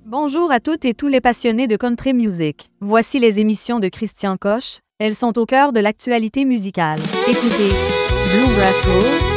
Bonjour à toutes et tous les passionnés de country music. Voici les émissions de Christian Coche. Elles sont au cœur de l'actualité musicale. Écoutez Bluegrass Roll,